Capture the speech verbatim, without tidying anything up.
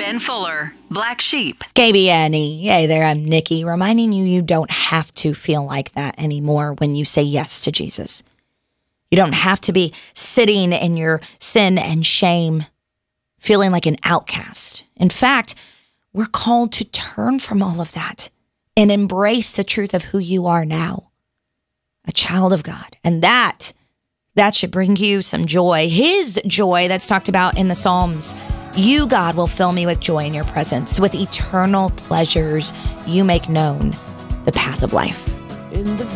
Ben Fuller, Black Sheep. K B N E. Hey there, I'm Nikki, reminding you you don't have to feel like that anymore when you say yes to Jesus. You don't have to be sitting in your sin and shame, feeling like an outcast. In fact, we're called to turn from all of that and embrace the truth of who you are now, a child of God. And that, that should bring you some joy, his joy that's talked about in the Psalms. You, God, will fill me with joy in your presence, with eternal pleasures. You make known the path of life. In the